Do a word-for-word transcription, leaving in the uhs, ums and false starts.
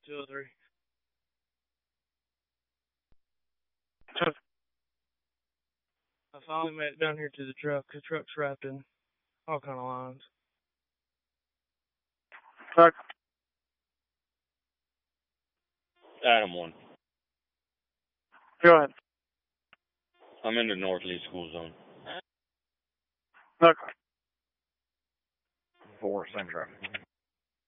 Two oh three. Just I finally made it down here to the truck. The truck's wrapped in all kind of lines. truck. Adam one. Go ahead. I'm in the Northeast School Zone. Look. Four, same traffic.